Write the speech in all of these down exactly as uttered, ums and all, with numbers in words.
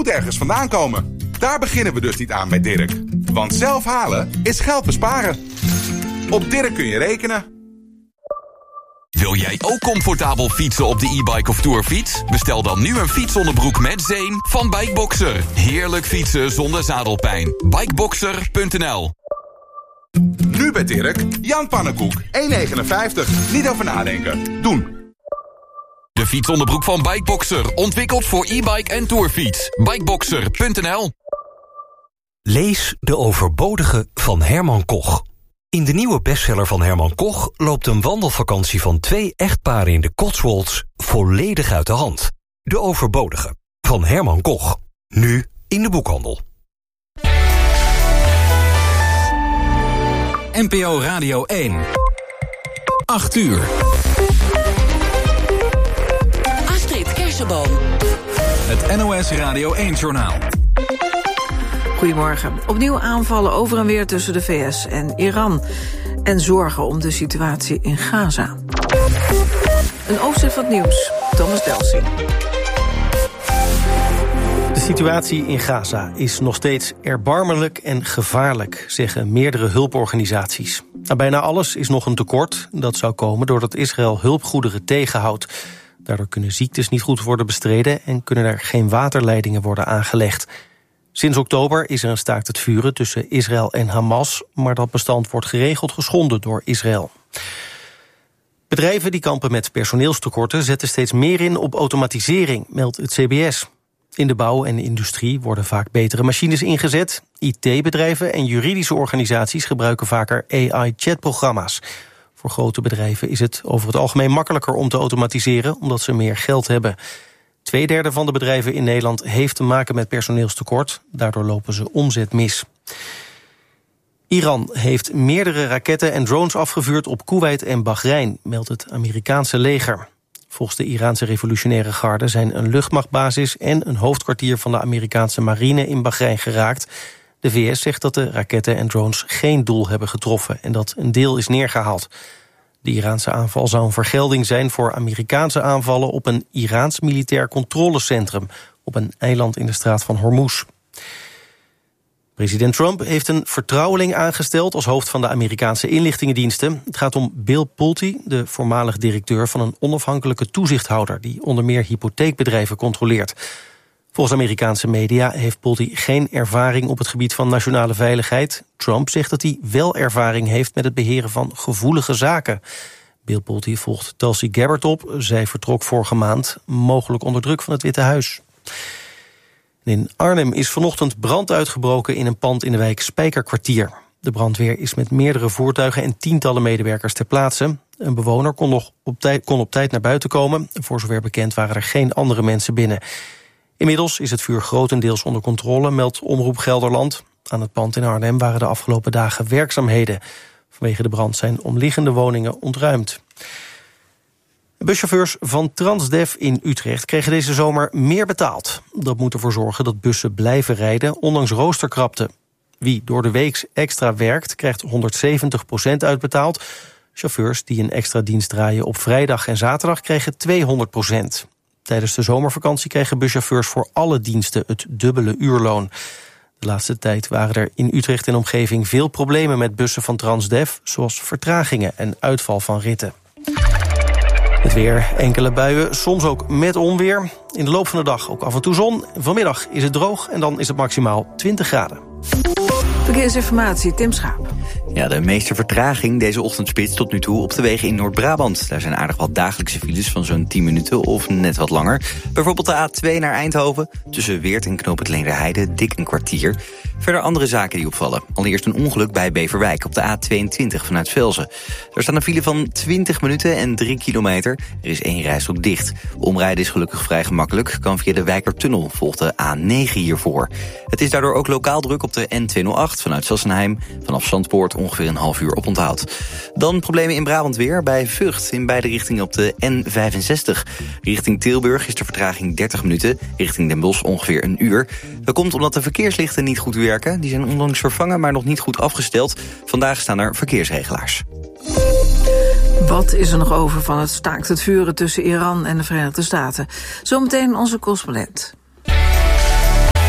moet ergens vandaan komen. Daar beginnen we dus niet aan met Dirk. Want zelf halen is geld besparen. Op Dirk kun je rekenen. Wil jij ook comfortabel fietsen op de e-bike of tourfiets? Bestel dan nu een fietsonderbroek met zeem van Bikeboxer. Heerlijk fietsen zonder zadelpijn. Bikeboxer punt n l. Nu bij Dirk, Jan Pannenkoek, één negenenvijftig. Niet over nadenken. Doen. De fietsonderbroek van Bikeboxer. Ontwikkeld voor e-bike en tourfiets. Bikeboxer punt n l. Lees De Overbodige van Herman Koch. In de nieuwe bestseller van Herman Koch loopt een wandelvakantie van twee echtparen in de Cotswolds volledig uit de hand. De Overbodige van Herman Koch. Nu in de boekhandel. N P O Radio één. acht uur. Astrid Kersenboom. Het N O S Radio één-journaal. Goedemorgen. Opnieuw aanvallen over en weer tussen de V S en Iran. En zorgen om de situatie in Gaza. Een overzicht van het nieuws. Thomas Delsing. De situatie in Gaza is nog steeds erbarmelijk en gevaarlijk, zeggen meerdere hulporganisaties. Nou, bijna alles is nog een tekort. Dat zou komen doordat Israël hulpgoederen tegenhoudt. Daardoor kunnen ziektes niet goed worden bestreden en kunnen er geen waterleidingen worden aangelegd. Sinds oktober is er een staakt het vuren tussen Israël en Hamas, maar dat bestand wordt geregeld geschonden door Israël. Bedrijven die kampen met personeelstekorten zetten steeds meer in op automatisering, meldt het C B S. In de bouw en de industrie worden vaak betere machines ingezet. I T-bedrijven en juridische organisaties gebruiken vaker A I-chatprogramma's. Voor grote bedrijven is het over het algemeen makkelijker om te automatiseren, omdat ze meer geld hebben. Tweederde van de bedrijven in Nederland heeft te maken met personeelstekort. Daardoor lopen ze omzet mis. Iran heeft meerdere raketten en drones afgevuurd op Koeweit en Bahrein, meldt het Amerikaanse leger. Volgens de Iraanse revolutionaire garde zijn een luchtmachtbasis en een hoofdkwartier van de Amerikaanse marine in Bahrein geraakt. De V S zegt dat de raketten en drones geen doel hebben getroffen en dat een deel is neergehaald. De Iraanse aanval zou een vergelding zijn voor Amerikaanse aanvallen op een Iraans militair controlecentrum op een eiland in de straat van Hormuz. President Trump heeft een vertrouweling aangesteld als hoofd van de Amerikaanse inlichtingendiensten. Het gaat om Bill Pulte, de voormalig directeur van een onafhankelijke toezichthouder die onder meer hypotheekbedrijven controleert. Volgens Amerikaanse media heeft Pulte geen ervaring op het gebied van nationale veiligheid. Trump zegt dat hij wel ervaring heeft met het beheren van gevoelige zaken. Bill Pulte volgt Tulsi Gabbard op. Zij vertrok vorige maand, mogelijk onder druk van het Witte Huis. In Arnhem is vanochtend brand uitgebroken in een pand in de wijk Spijkerkwartier. De brandweer is met meerdere voertuigen en tientallen medewerkers ter plaatse. Een bewoner kon, nog op tijd, kon op tijd naar buiten komen. Voor zover bekend waren er geen andere mensen binnen. Inmiddels is het vuur grotendeels onder controle, meldt Omroep Gelderland. Aan het pand in Arnhem waren de afgelopen dagen werkzaamheden. Vanwege de brand zijn omliggende woningen ontruimd. Buschauffeurs van Transdev in Utrecht kregen deze zomer meer betaald. Dat moet ervoor zorgen dat bussen blijven rijden, ondanks roosterkrapte. Wie door de week extra werkt, krijgt honderdzeventig procent uitbetaald. Chauffeurs die een extra dienst draaien op vrijdag en zaterdag kregen tweehonderd procent. Tijdens de zomervakantie kregen buschauffeurs voor alle diensten het dubbele uurloon. De laatste tijd waren er in Utrecht en omgeving veel problemen met bussen van Transdev, zoals vertragingen en uitval van ritten. Het weer, enkele buien, soms ook met onweer. In de loop van de dag ook af en toe zon. Vanmiddag is het droog en dan is het maximaal twintig graden. Verkeersinformatie, Tim Schaap. Ja, de meeste vertraging deze ochtendspits tot nu toe op de wegen in Noord-Brabant. Daar zijn aardig wat dagelijkse files van zo'n tien minuten of net wat langer. Bijvoorbeeld de A twee naar Eindhoven. Tussen Weert en Knoop het Leenderheide dik een kwartier. Verder andere zaken die opvallen. Allereerst een ongeluk bij Beverwijk op de A tweeëntwintig vanuit Velzen. Daar staat een file van twintig minuten en drie kilometer. Er is één rijstrook dicht. Omrijden is gelukkig vrij gemakkelijk. Kan via de Wijkertunnel, volgt de A negen hiervoor. Het is daardoor ook lokaal druk op de N tweehonderdacht vanuit Sassenheim. Vanaf Zandpoort ongeveer een half uur oponthoud. Dan problemen in Brabant weer bij Vught in beide richtingen op de N vijfenzestig. Richting Tilburg is de vertraging dertig minuten. Richting Den Bosch ongeveer een uur. Dat komt omdat de verkeerslichten niet goed werken. Die zijn onlangs vervangen, maar nog niet goed afgesteld. Vandaag staan er verkeersregelaars. Wat is er nog over van het staakt het vuren tussen Iran en de Verenigde Staten? Zometeen onze correspondent.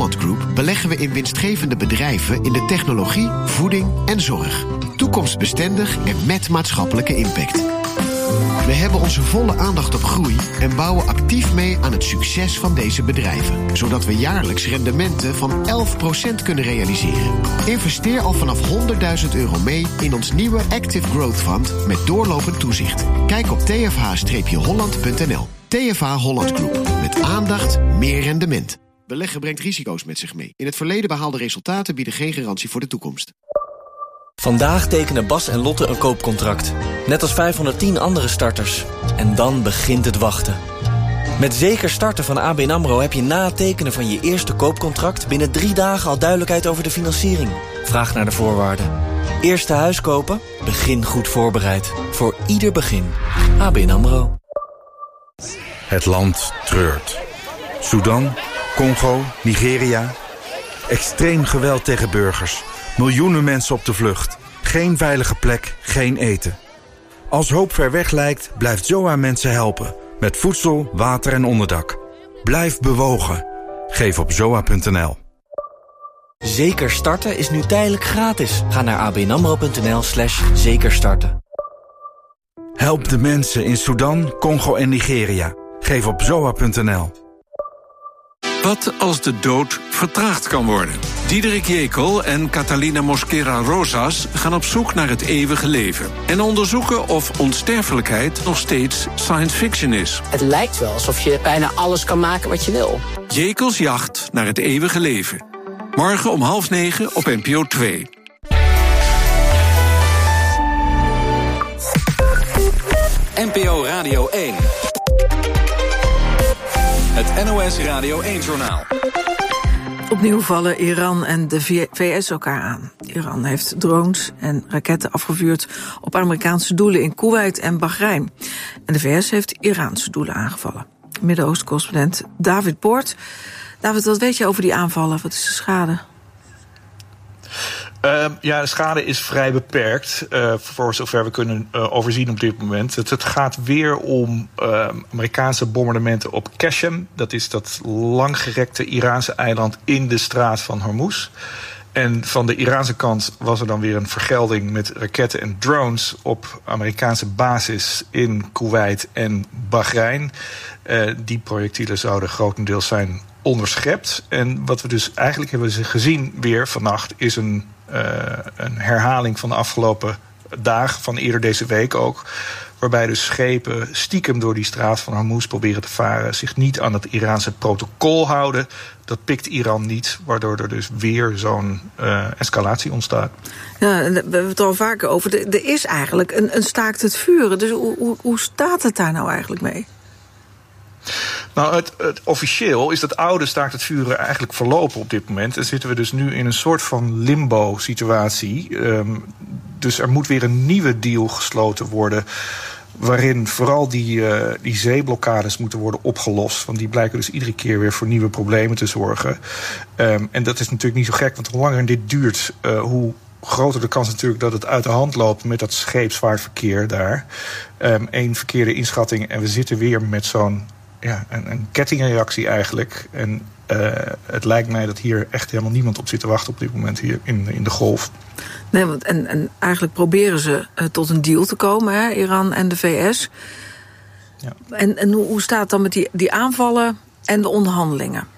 Holland Group beleggen we in winstgevende bedrijven in de technologie, voeding en zorg. Toekomstbestendig en met maatschappelijke impact. We hebben onze volle aandacht op groei en bouwen actief mee aan het succes van deze bedrijven, zodat we jaarlijks rendementen van elf procent kunnen realiseren. Investeer al vanaf honderdduizend euro mee in ons nieuwe Active Growth Fund met doorlopend toezicht. Kijk op t f h holland punt n l. T F H Holland Group. Met aandacht, meer rendement. Beleggen brengt risico's met zich mee. In het verleden behaalde resultaten bieden geen garantie voor de toekomst. Vandaag tekenen Bas en Lotte een koopcontract. Net als vijfhonderdtien andere starters. En dan begint het wachten. Met Zeker Starten van A B N AMRO heb je na het tekenen van je eerste koopcontract binnen drie dagen al duidelijkheid over de financiering. Vraag naar de voorwaarden. Eerste huis kopen? Begin goed voorbereid. Voor ieder begin. A B N AMRO. Het land treurt. Sudan, Congo, Nigeria. Extreem geweld tegen burgers. Miljoenen mensen op de vlucht. Geen veilige plek, geen eten. Als hoop ver weg lijkt, blijft Z O A mensen helpen. Met voedsel, water en onderdak. Blijf bewogen. Geef op zoa punt n l. Zeker Starten is nu tijdelijk gratis. Ga naar abnamro.nl slash zekerstarten. Help de mensen in Sudan, Congo en Nigeria. Geef op zoa punt n l. Wat als de dood vertraagd kan worden? Diederik Jekyll en Catalina Mosquera Rosas gaan op zoek naar het eeuwige leven. En onderzoeken of onsterfelijkheid nog steeds science fiction is. Het lijkt wel alsof je bijna alles kan maken wat je wil. Jekyll's jacht naar het eeuwige leven. Morgen om half negen op N P O twee. N P O Radio één. Het N O S Radio één-journaal. Opnieuw vallen Iran en de V S elkaar aan. Iran heeft drones en raketten afgevuurd op Amerikaanse doelen in Koeweit en Bahrein. En de V S heeft Iraanse doelen aangevallen. Midden-Oosten-correspondent David Poort. David, wat weet je over die aanvallen? Wat is de schade? Uh, ja, de schade is vrij beperkt, uh, voor zover we kunnen uh, overzien op dit moment. Het, het gaat weer om uh, Amerikaanse bombardementen op Qashem. Dat is dat langgerekte Iraanse eiland in de straat van Hormuz. En van de Iraanse kant was er dan weer een vergelding met raketten en drones op Amerikaanse basis in Koeweit en Bahrein. Uh, die projectielen zouden grotendeels zijn onderschept. En wat we dus eigenlijk hebben gezien weer vannacht is een, uh, een herhaling van de afgelopen dagen, van eerder deze week ook, waarbij dus schepen stiekem door die straat van Hormuz proberen te varen, zich niet aan het Iraanse protocol houden. Dat pikt Iran niet, waardoor er dus weer zo'n uh, escalatie ontstaat. Ja, we hebben het er al vaker over. Er is eigenlijk een, een staakt het vuren. Dus hoe, hoe, hoe staat het daar nou eigenlijk mee? Nou, het, het officieel is dat oude staakt het vuren eigenlijk verlopen op dit moment. En zitten we dus nu in een soort van limbo-situatie. Um, dus er moet weer een nieuwe deal gesloten worden, waarin vooral die, uh, die zeeblokkades moeten worden opgelost. Want die blijken dus iedere keer weer voor nieuwe problemen te zorgen. Um, en dat is natuurlijk niet zo gek, want hoe langer dit duurt, uh, hoe groter de kans natuurlijk dat het uit de hand loopt met dat scheepsvaartverkeer daar. Um, Eén verkeerde inschatting en we zitten weer met zo'n ja, een, een kettingreactie eigenlijk. En uh, het lijkt mij dat hier echt helemaal niemand op zit te wachten op dit moment hier in, in de golf. Nee, want en, en eigenlijk proberen ze uh, tot een deal te komen, hè, Iran en de V S. Ja. En, en hoe, hoe staat het dan met die, die aanvallen en de onderhandelingen?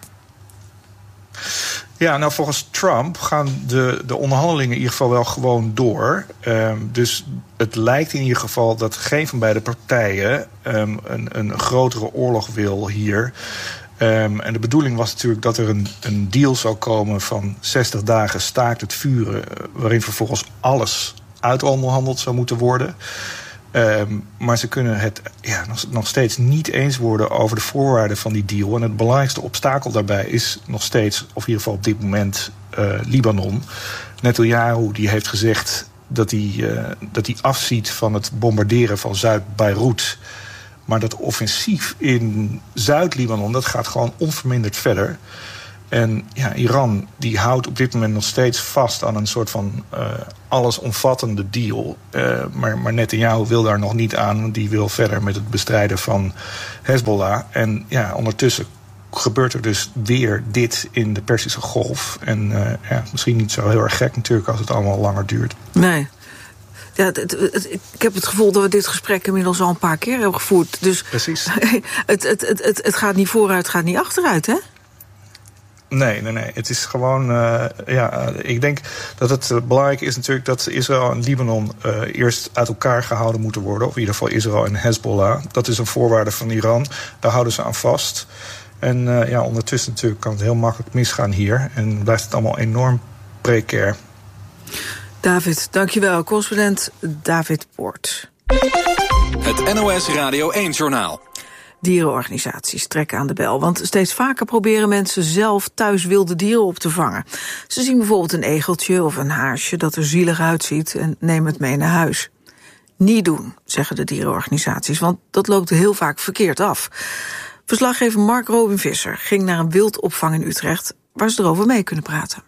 Ja, nou volgens Trump gaan de, de onderhandelingen in ieder geval wel gewoon door. Um, dus het lijkt in ieder geval dat geen van beide partijen um, een, een grotere oorlog wil hier. Um, en de bedoeling was natuurlijk dat er een, een deal zou komen van zestig dagen staakt het vuren, waarin vervolgens alles uitonderhandeld zou moeten worden. Um, maar ze kunnen het ja, nog, nog steeds niet eens worden over de voorwaarden van die deal. En het belangrijkste obstakel daarbij is nog steeds, of in ieder geval op dit moment, uh, Libanon. Netanyahu die heeft gezegd dat hij, uh, dat hij afziet van het bombarderen van Zuid-Beirut. Maar dat offensief in Zuid-Libanon, dat gaat gewoon onverminderd verder. En ja, Iran die houdt op dit moment nog steeds vast aan een soort van uh, allesomvattende deal. Uh, maar, maar Netanyahu wil daar nog niet aan, want die wil verder met het bestrijden van Hezbollah. En ja, ondertussen gebeurt er dus weer dit in de Perzische Golf. En uh, ja, misschien niet zo heel erg gek natuurlijk als het allemaal langer duurt. Nee. Ja, het, het, het, ik heb het gevoel dat we dit gesprek inmiddels al een paar keer hebben gevoerd. Dus precies. het, het, het, het, het gaat niet vooruit, het gaat niet achteruit, hè? Nee, nee, nee. Het is gewoon... Uh, ja, ik denk dat het uh, belangrijk is natuurlijk dat Israël en Libanon uh, eerst uit elkaar gehouden moeten worden. Of in ieder geval Israël en Hezbollah. Dat is een voorwaarde van Iran. Daar houden ze aan vast. En uh, ja, ondertussen natuurlijk kan het heel makkelijk misgaan hier. En blijft het allemaal enorm precair. David, dankjewel. Correspondent David Poort. Het N O S Radio één-journaal. Dierenorganisaties trekken aan de bel, want steeds vaker proberen mensen zelf thuis wilde dieren op te vangen. Ze zien bijvoorbeeld een egeltje of een haasje dat er zielig uitziet en nemen het mee naar huis. Niet doen, zeggen de dierenorganisaties, want dat loopt heel vaak verkeerd af. Verslaggever Mark Robin Visser ging naar een wildopvang in Utrecht, waar ze erover mee kunnen praten.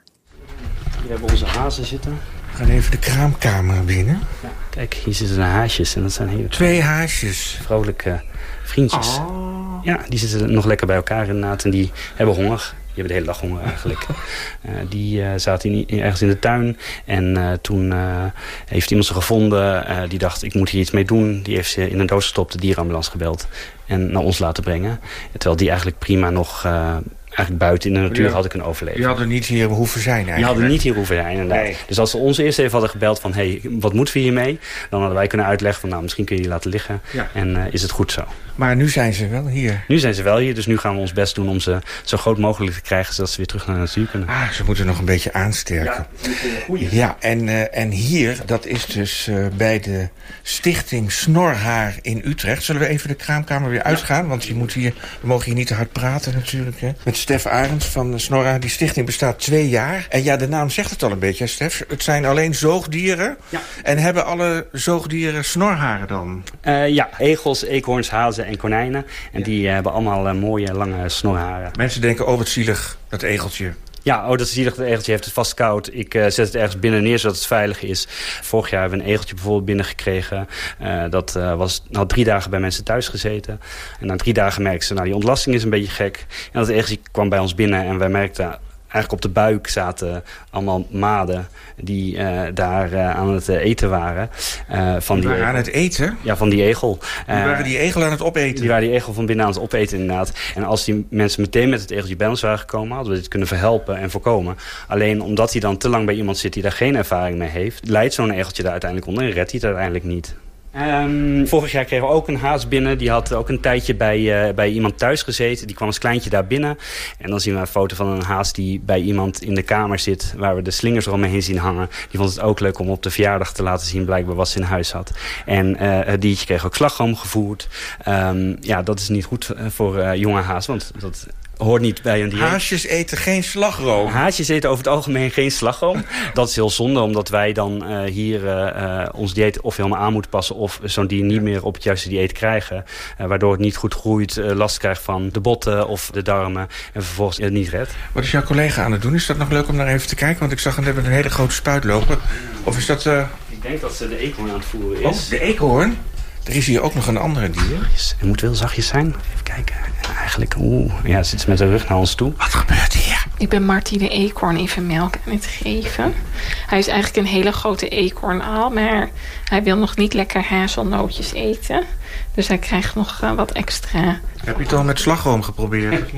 Hier hebben we onze hazen zitten. We gaan even de kraamkamer binnen. Ja, kijk, hier zitten de haasjes en dat zijn hele... Twee haasjes. Vrolijke vriendjes. Oh. Ja, die zitten nog lekker bij elkaar inderdaad en die hebben honger. Die hebben de hele dag honger eigenlijk. uh, die uh, zaten in, in, ergens in de tuin. En uh, toen uh, heeft iemand ze gevonden. Uh, die dacht, ik moet hier iets mee doen. Die heeft ze in een doos gestopt, de dierenambulance gebeld. En naar ons laten brengen. Terwijl die eigenlijk prima nog... Uh, Eigenlijk buiten in de natuur ja. had ik kunnen overleven. Je had er niet hier hoeven zijn eigenlijk. Je had er niet hier hoeven zijn, inderdaad. Nee. Dus als ze ons eerst even hadden gebeld van... hé, hey, wat moeten we hiermee? Dan hadden wij kunnen uitleggen van... nou, misschien kun je die laten liggen. Ja. En uh, is het goed zo. Maar nu zijn ze wel hier. Nu zijn ze wel hier, dus nu gaan we ons best doen... om ze zo groot mogelijk te krijgen... zodat ze weer terug naar de natuur kunnen. Ah, ze moeten nog een beetje aansterken. Ja, ja en, uh, en hier, dat is dus uh, bij de stichting Snorhaar in Utrecht. Zullen we even de kraamkamer weer uitgaan? Want je moet hier, we mogen hier niet te hard praten natuurlijk. Hè? Met Stef Arends van Snorhaar. Die stichting bestaat twee jaar. En ja, de naam zegt het al een beetje, hè, Stef. Het zijn alleen zoogdieren. Ja. En hebben alle zoogdieren snorharen dan? Uh, ja, egels, eekhoorns, hazen en konijnen. En ja. die uh, hebben allemaal uh, mooie, lange snorharen. Mensen denken, oh wat zielig, dat egeltje. Ja, oh, dat is zielig. Het egeltje heeft het vast koud. Ik uh, zet het ergens binnen neer zodat het veilig is. Vorig jaar hebben we een egeltje bijvoorbeeld binnengekregen. Uh, dat uh, was nou drie dagen bij mensen thuis gezeten. En na drie dagen merkten ze, nou die ontlasting is een beetje gek. En dat egeltje kwam bij ons binnen en wij merkten... Eigenlijk op de buik zaten allemaal maden die uh, daar uh, aan het eten waren. Uh, van die die waren aan het eten? Ja, van die egel. Die uh, waren die egel aan het opeten? Die waren die egel van binnen aan het opeten inderdaad. En als die mensen meteen met het egeltje bij ons waren gekomen... hadden we dit kunnen verhelpen en voorkomen. Alleen omdat hij dan te lang bij iemand zit die daar geen ervaring mee heeft... leidt zo'n egeltje daar uiteindelijk onder en redt hij het uiteindelijk niet. Um, vorig jaar kregen we ook een haas binnen. Die had ook een tijdje bij, uh, bij iemand thuis gezeten. Die kwam als kleintje daar binnen. En dan zien we een foto van een haas die bij iemand in de kamer zit... waar we de slingers eromheen zien hangen. Die vond het ook leuk om op de verjaardag te laten zien... blijkbaar wat ze in huis had. En uh, het diertje kreeg ook slagroom gevoerd. Um, ja, dat is niet goed voor uh, jonge haas, want dat... hoort niet bij een dieet. Haasjes eten geen slagroom. Haasjes eten over het algemeen geen slagroom. Dat is heel zonde, omdat wij dan uh, hier uh, ons dieet of helemaal aan moeten passen... of zo'n dier niet meer op het juiste dieet krijgen. Uh, waardoor het niet goed groeit, uh, last krijgt van de botten of de darmen... en vervolgens het niet redt. Wat is jouw collega aan het doen? Is dat nog leuk om naar even te kijken? Want ik zag hem net met een hele grote spuit lopen. Of is dat... Uh... Ik denk dat ze de eekhoorn aan het voeren is. Oh, de eekhoorn? Er is hier ook nog een andere dier. Het moet wel zachtjes zijn. Even kijken. Eigenlijk, oeh, ja, zit ze met de rug naar ons toe. Wat gebeurt hier? Ik ben Marty de eekhoorn even melk aan het geven. Hij is eigenlijk een hele grote eekhoorn al, maar hij wil nog niet lekker hazelnootjes eten. Dus hij krijgt nog uh, wat extra. Heb je het al met slagroom geprobeerd?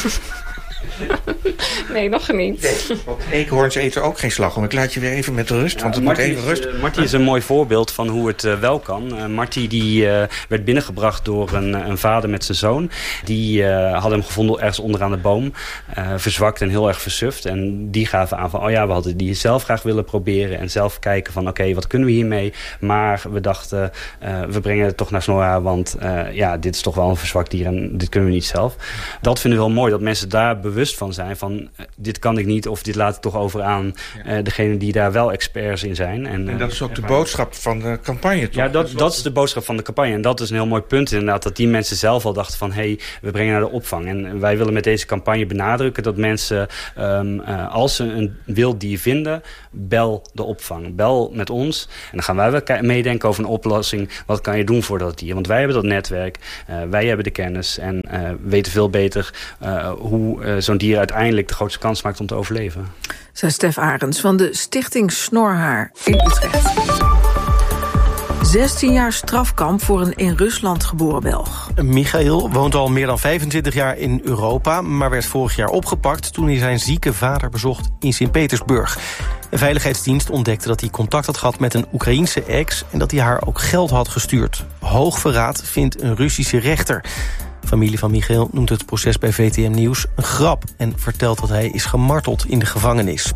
Nee, nog niet. Nee, want eekhoorns eten ook geen slagroom. Ik laat je weer even met rust, want het ja, moet even rust. Uh, Marty is een mooi voorbeeld van hoe het uh, wel kan. Uh, Marty die, uh, werd binnengebracht door een, een vader met zijn zoon. Die uh, hadden hem gevonden ergens onderaan de boom. Uh, verzwakt en heel erg versuft. En die gaven aan van, oh ja, we hadden die zelf graag willen proberen. En zelf kijken van, oké, okay, wat kunnen we hiermee? Maar we dachten, uh, we brengen het toch naar Snorhaar. Want uh, ja, dit is toch wel een verzwakt dier en dit kunnen we niet zelf. Dat vinden we wel mooi, dat mensen daar bewust bewust van zijn van uh, dit kan ik niet of dit laat ik toch over aan uh, degene die daar wel experts in zijn. En, uh, en dat is ook de boodschap van de campagne, toch? Ja, dat, dat is de boodschap van de campagne. En dat is een heel mooi punt inderdaad, dat die mensen zelf al dachten van hé, hey, we brengen naar de opvang. En wij willen met deze campagne benadrukken dat mensen, um, uh, als ze een wild dier vinden, bel de opvang. Bel met ons. En dan gaan wij wel meedenken over een oplossing. Wat kan je doen voor dat dier? Want wij hebben dat netwerk, uh, wij hebben de kennis en uh, weten veel beter uh, hoe uh, zo'n dier uiteindelijk de grootste kans maakt om te overleven. Zij Stef Arends van de Stichting Snorhaar in Utrecht. zestien jaar strafkamp voor een in Rusland geboren Belg. Michael woont al meer dan vijfentwintig jaar in Europa, maar werd vorig jaar opgepakt toen hij zijn zieke vader bezocht in Sint-Petersburg. Een veiligheidsdienst ontdekte dat hij contact had gehad met een Oekraïense ex en dat hij haar ook geld had gestuurd. Hoog verraad vindt een Russische rechter. De familie van Michael noemt het proces bij V T M Nieuws een grap en vertelt dat hij is gemarteld in de gevangenis.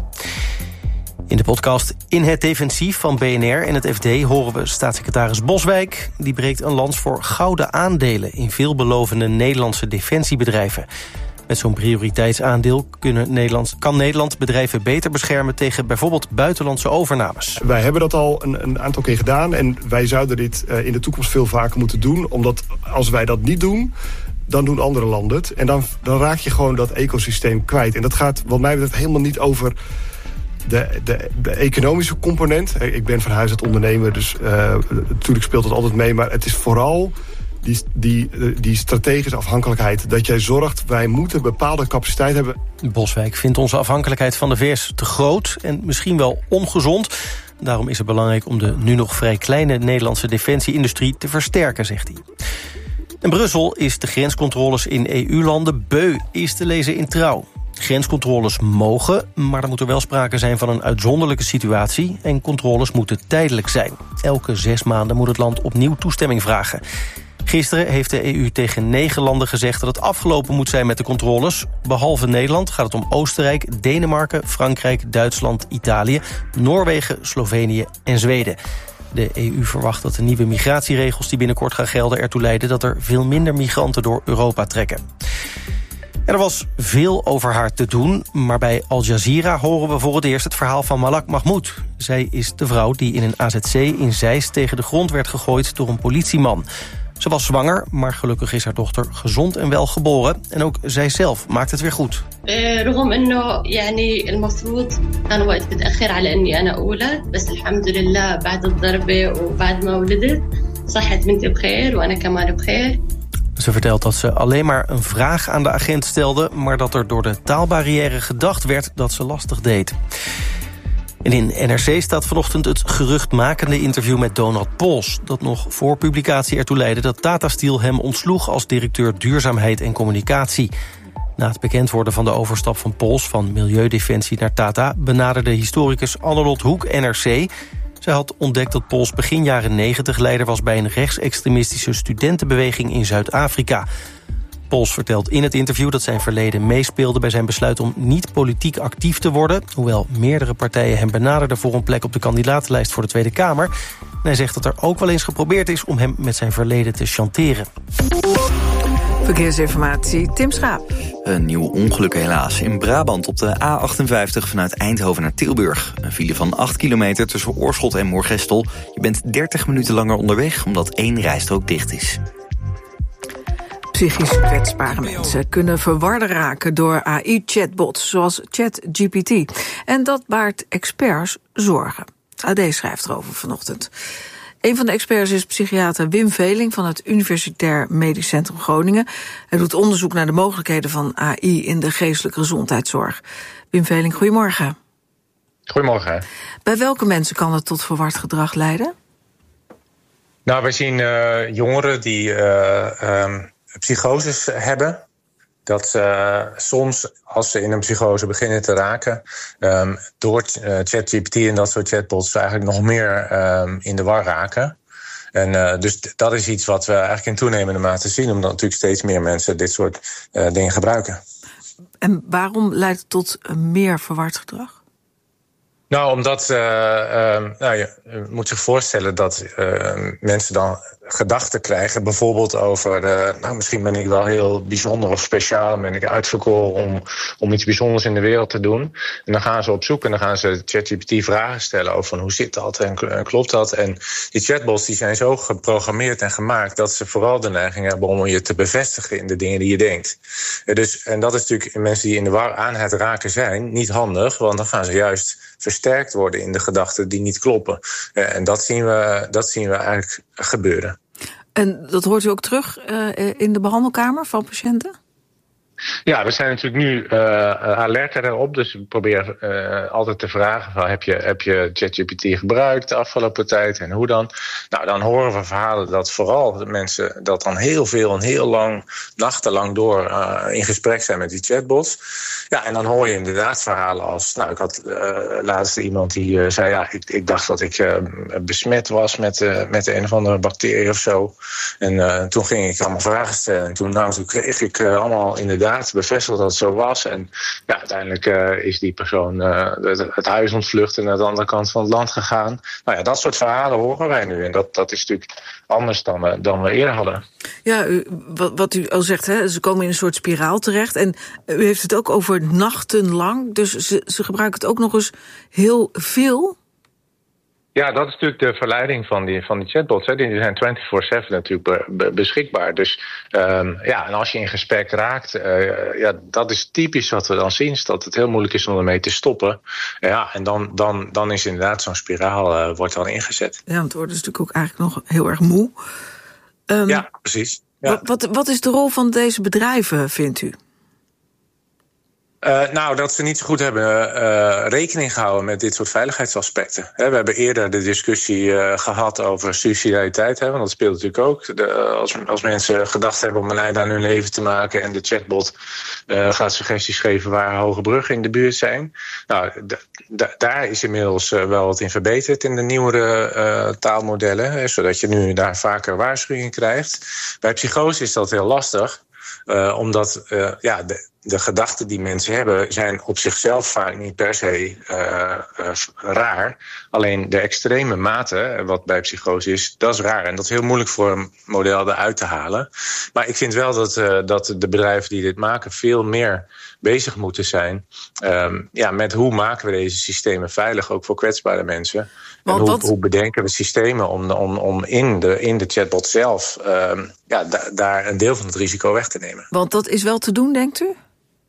In de podcast In het Defensief van B N R en het F D horen we staatssecretaris Boswijk. Die breekt een lans voor gouden aandelen in veelbelovende Nederlandse defensiebedrijven. Met zo'n prioriteitsaandeel kunnen Nederland, kan Nederland bedrijven beter beschermen tegen bijvoorbeeld buitenlandse overnames. Wij hebben dat al een, een aantal keer gedaan en wij zouden dit uh, in de toekomst veel vaker moeten doen. Omdat als wij dat niet doen, dan doen andere landen het. En dan, dan raak je gewoon dat ecosysteem kwijt. En dat gaat wat mij betreft helemaal niet over De, de, de economische component. Ik ben van huis uit ondernemer, dus uh, natuurlijk speelt dat altijd mee. Maar het is vooral die, die, die strategische afhankelijkheid. Dat jij zorgt, wij moeten bepaalde capaciteit hebben. Boswijk vindt onze afhankelijkheid van de V S te groot en misschien wel ongezond. Daarom is het belangrijk om de nu nog vrij kleine Nederlandse defensieindustrie te versterken, zegt hij. In Brussel is de grenscontroles in E U-landen beu, is te lezen in Trouw. Grenscontroles mogen, maar er moet er wel sprake zijn van een uitzonderlijke situatie en controles moeten tijdelijk zijn. Elke zes maanden moet het land opnieuw toestemming vragen. Gisteren heeft de E U tegen negen landen gezegd dat het afgelopen moet zijn met de controles. Behalve Nederland gaat het om Oostenrijk, Denemarken, Frankrijk, Duitsland, Italië, Noorwegen, Slovenië en Zweden. De E U verwacht dat de nieuwe migratieregels die binnenkort gaan gelden ertoe leiden dat er veel minder migranten door Europa trekken. Er was veel over haar te doen, maar bij Al Jazeera horen we voor het eerst het verhaal van Malak Mahmoud. Zij is de vrouw die in een A Z C in Zeist tegen de grond werd gegooid door een politieman. Ze was zwanger, maar gelukkig is haar dochter gezond en wel geboren. En ook zij zelf maakt het weer goed. رغم انه يعني المفروض انا وقت بتاخر على اني انا اولد بس الحمد لله بعد الضربه وبعد ما ولدت صحت بنتي بخير وانا كمان بخير. Ze vertelt dat ze alleen maar een vraag aan de agent stelde, maar dat er door de taalbarrière gedacht werd dat ze lastig deed. En in N R C staat vanochtend het geruchtmakende interview met Donald Pols, dat nog voor publicatie ertoe leidde dat Tata Steel hem ontsloeg als directeur duurzaamheid en communicatie. Na het bekend worden van de overstap van Pols van Milieudefensie naar Tata benaderde historicus Annelot Hoek N R C. Zij had ontdekt dat Pols begin jaren negentig leider was bij een rechtsextremistische studentenbeweging in Zuid-Afrika. Pols vertelt in het interview dat zijn verleden meespeelde bij zijn besluit om niet politiek actief te worden, hoewel meerdere partijen hem benaderden voor een plek op de kandidatenlijst voor de Tweede Kamer. En hij zegt dat er ook wel eens geprobeerd is om hem met zijn verleden te chanteren. Verkeersinformatie, Tim Schaap. Een nieuw ongeluk helaas. In Brabant op de A achtenvijftig vanuit Eindhoven naar Tilburg. Een file van acht kilometer tussen Oorschot en Moergestel. Je bent dertig minuten langer onderweg omdat één rijstrook dicht is. Psychisch kwetsbare mensen kunnen verwarden raken door A I-chatbots zoals ChatGPT. En dat baart experts zorgen. Het A D schrijft erover vanochtend. Een van de experts is psychiater Wim Veling van het Universitair Medisch Centrum Groningen. Hij doet onderzoek naar de mogelijkheden van A I in de geestelijke gezondheidszorg. Wim Veling, goedemorgen. Goedemorgen. Bij welke mensen kan het tot verward gedrag leiden? Nou, wij zien uh, jongeren die uh, um, psychoses hebben. Dat uh, soms, als ze in een psychose beginnen te raken, um, door uh, ChatGPT en dat soort chatbots eigenlijk nog meer um, in de war raken. En uh, dus t- dat is iets wat we eigenlijk in toenemende mate zien, omdat natuurlijk steeds meer mensen dit soort uh, dingen gebruiken. En waarom leidt het tot meer verward gedrag? Nou, omdat uh, uh, nou, je moet zich voorstellen dat uh, mensen dan gedachten krijgen. Bijvoorbeeld over, uh, nou, misschien ben ik wel heel bijzonder of speciaal. Ben ik uitverkoren om, om iets bijzonders in de wereld te doen. En dan gaan ze op zoek en dan gaan ze ChatGPT vragen stellen over van hoe zit dat en, en klopt dat. En die chatbots die zijn zo geprogrammeerd en gemaakt dat ze vooral de neiging hebben om je te bevestigen in de dingen die je denkt. Uh, dus, en dat is natuurlijk in mensen die in de war aan het raken zijn niet handig, want dan gaan ze juist versterkt worden in de gedachten die niet kloppen. Uh, en dat zien we, dat zien we eigenlijk gebeuren. En dat hoort u ook terug uh, in de behandelkamer van patiënten? Ja, we zijn natuurlijk nu uh, alert erop. Dus we proberen uh, altijd te vragen van, heb je, heb je ChatGPT gebruikt de afgelopen tijd en hoe dan? Nou, dan horen we verhalen dat vooral de mensen dat dan heel veel en heel lang, nachtenlang door uh, in gesprek zijn met die chatbots. Ja, en dan hoor je inderdaad verhalen als, nou, ik had uh, laatst iemand die uh, zei, ja, ik, ik dacht dat ik uh, besmet was met, uh, met een of andere bacterie of zo. En uh, toen ging ik allemaal vragen stellen. En toen, nou, toen kreeg ik uh, allemaal inderdaad bevestigd dat het zo was. En ja, uiteindelijk uh, is die persoon uh, het, het huis ontvlucht en naar de andere kant van het land gegaan. Nou ja, dat soort verhalen horen wij nu. En dat, dat is natuurlijk anders dan we, dan we eerder hadden. Ja, u, wat, wat u al zegt, hè, ze komen in een soort spiraal terecht. En u heeft het ook over nachtenlang. Dus ze, ze gebruiken het ook nog eens heel veel. Ja, dat is natuurlijk de verleiding van die, van die chatbots. Hè. Die zijn vierentwintig zeven natuurlijk be, be, beschikbaar. Dus um, ja, en als je in gesprek raakt, uh, ja, dat is typisch wat we dan zien, is dat het heel moeilijk is om ermee te stoppen. Ja, en dan, dan, dan is inderdaad zo'n spiraal uh, wordt dan ingezet. Ja, want het wordt dus natuurlijk ook eigenlijk nog heel erg moe. Um, ja, precies. Ja. Wat, wat, wat is de rol van deze bedrijven, vindt u? Uh, nou, dat ze niet zo goed hebben uh, rekening gehouden met dit soort veiligheidsaspecten. He, we hebben eerder de discussie uh, gehad over subsidiariteit. He, want dat speelt natuurlijk ook. De, als, als mensen gedacht hebben om een einde aan hun leven te maken en de chatbot uh, gaat suggesties geven waar hoge bruggen in de buurt zijn. Nou, d- d- daar is inmiddels uh, wel wat in verbeterd in de nieuwere uh, taalmodellen. He, zodat je nu daar vaker waarschuwingen krijgt. Bij psychose is dat heel lastig. Uh, omdat uh, ja, de, de gedachten die mensen hebben zijn op zichzelf vaak niet per se uh, uh, raar. Alleen de extreme mate, wat bij psychose is, dat is raar. En dat is heel moeilijk voor een model eruit te halen. Maar ik vind wel dat, uh, dat de bedrijven die dit maken veel meer bezig moeten zijn um, ja, met hoe maken we deze systemen veilig, ook voor kwetsbare mensen. En hoe, hoe bedenken we systemen om, om, om in, de, in de chatbot zelf um, ja, da, daar een deel van het risico weg te nemen. Want dat is wel te doen, denkt u?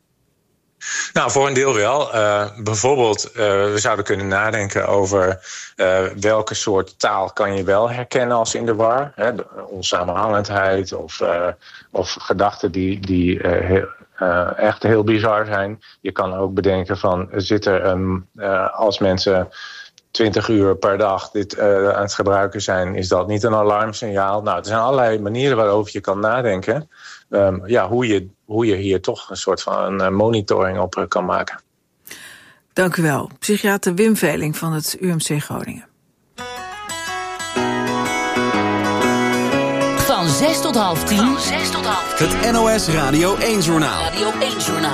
Nou, voor een deel wel. Uh, bijvoorbeeld, uh, we zouden kunnen nadenken over uh, welke soort taal kan je wel herkennen als in de war. Hè, de onsamenhangendheid of, uh, of gedachten die, die uh, heel, uh, echt heel bizar zijn. Je kan ook bedenken van, zit er een, uh, als mensen twintig uur per dag dit uh, aan het gebruiken zijn, is dat niet een alarmsignaal? Nou, er zijn allerlei manieren waarover je kan nadenken. Um, ja, hoe je, hoe je hier toch een soort van een monitoring op uh, kan maken. Dank u wel. Psychiater Wim Veling van het U M C Groningen. Van zes tot half tien. Van zes tot half tien. Het N O S Radio één Journaal. Radio één Journaal.